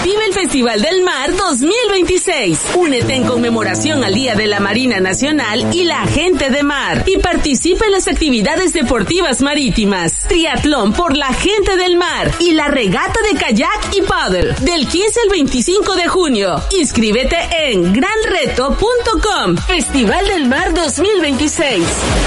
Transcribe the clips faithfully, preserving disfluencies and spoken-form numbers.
Vive el Festival del Mar dos mil veintiséis. Únete en conmemoración al Día de la Marina Nacional y la Gente de Mar. Y participa en las actividades deportivas marítimas. Triatlón por la Gente del Mar. Y la regata de kayak y paddle. Del quince al veinticinco de junio. Inscríbete en gran reto punto com. Festival del Mar dos mil veintiséis.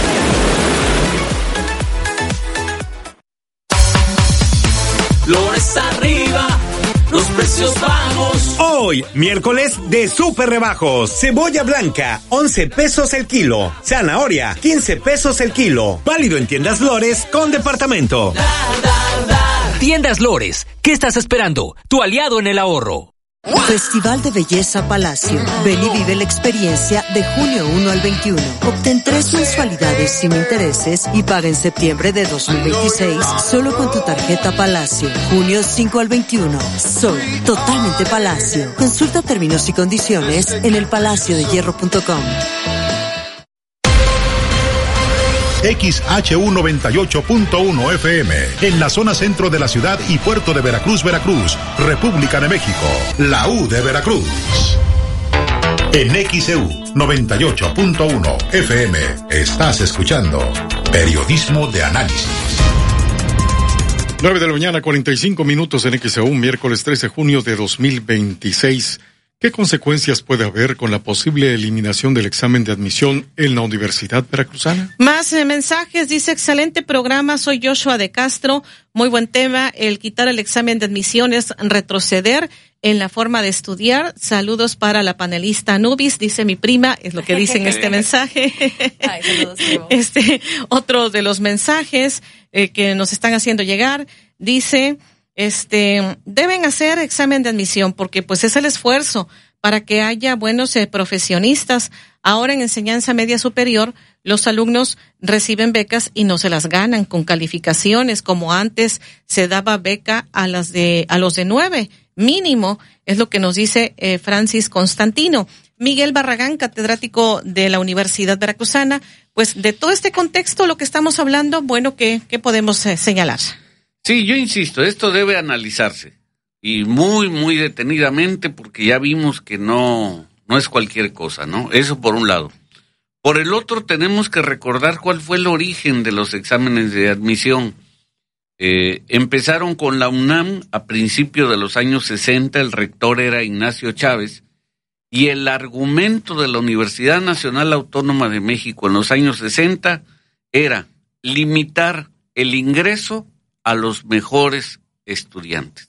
Flores arriba, los precios bajos. Hoy, miércoles de super rebajos. Cebolla blanca, once pesos el kilo. Zanahoria, quince pesos el kilo. Válido en Tiendas Lores con departamento. Da, da, da. Tiendas Lores, ¿qué estás esperando? Tu aliado en el ahorro. Festival de Belleza Palacio. Ven y vive la experiencia de junio uno al veintiuno. Obtén tres mensualidades sin intereses y paga en septiembre de dos mil veintiséis solo con tu tarjeta Palacio. Junio cinco al veintiuno. Sol, totalmente Palacio. Consulta términos y condiciones en el palacio de hierro punto com. X H U noventa y ocho punto uno F M, en la zona centro de la ciudad y puerto de Veracruz, Veracruz, República de México, la U de Veracruz. En X E U noventa y ocho punto uno F M, estás escuchando Periodismo de Análisis. nueve de la mañana, cuarenta y cinco minutos en X E U, miércoles trece de junio de dos mil veintiséis. ¿Qué consecuencias puede haber con la posible eliminación del examen de admisión en la Universidad Veracruzana? Más eh, mensajes, dice, excelente programa, soy Joshua de Castro, muy buen tema, el quitar el examen de admisión es retroceder en la forma de estudiar. Saludos para la panelista Nubis, dice mi prima, es lo que dice en este mensaje. Ay, saludos, este, otro de los mensajes eh, que nos están haciendo llegar, dice... Este, deben hacer examen de admisión porque pues es el esfuerzo para que haya buenos eh, profesionistas. Ahora en enseñanza media superior, los alumnos reciben becas y no se las ganan con calificaciones como antes se daba beca a las de, a los de nueve, mínimo, es lo que nos dice eh, Francis Constantino. Miguel Barragán, catedrático de la Universidad Veracruzana, pues de todo este contexto, lo que estamos hablando, bueno, ¿qué, qué podemos eh, señalar? Sí, yo insisto, esto debe analizarse y muy, muy detenidamente porque ya vimos que no, no es cualquier cosa, ¿no? Eso por un lado. Por el otro, tenemos que recordar cuál fue el origen de los exámenes de admisión. Eh, empezaron con la UNAM a principios de los años sesenta, el rector era Ignacio Chávez, y el argumento de la Universidad Nacional Autónoma de México en los años sesenta era limitar el ingreso a los mejores estudiantes.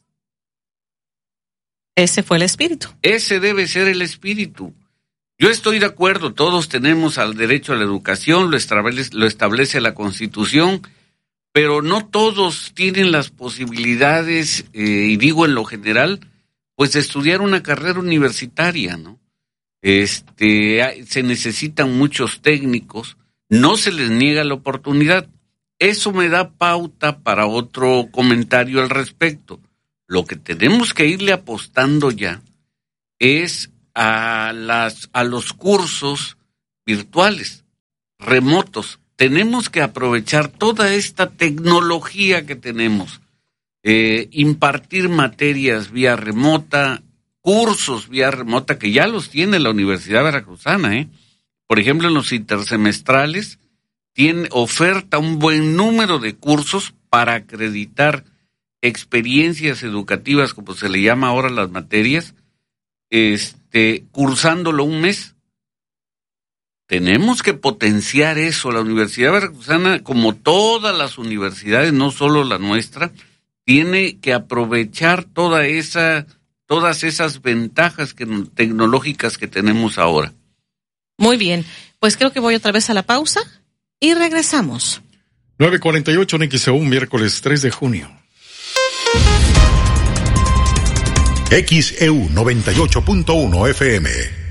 Ese fue el espíritu. Ese debe ser el espíritu. Yo estoy de acuerdo, todos tenemos al derecho a la educación, lo establece, lo establece la Constitución, pero no todos tienen las posibilidades, eh, y digo en lo general, pues de estudiar una carrera universitaria, ¿no? Este, se necesitan muchos técnicos, no se les niega la oportunidad. Eso me da pauta para otro comentario al respecto. Lo que tenemos que irle apostando ya es a las a los cursos virtuales, remotos. Tenemos que aprovechar toda esta tecnología que tenemos, eh, impartir materias vía remota, cursos vía remota que ya los tiene la Universidad Veracruzana, ¿eh? Por ejemplo, en los intersemestrales tiene oferta un buen número de cursos para acreditar experiencias educativas, como se le llama ahora las materias, este, cursándolo un mes. Tenemos que potenciar eso. La Universidad Veracruzana, como todas las universidades, no solo la nuestra, tiene que aprovechar toda esa, todas esas ventajas que, tecnológicas que tenemos ahora. Muy bien, pues creo que voy otra vez a la pausa. Y regresamos. nueve cuarenta y ocho en X E U, miércoles tres de junio. X E U noventa y ocho punto uno F M,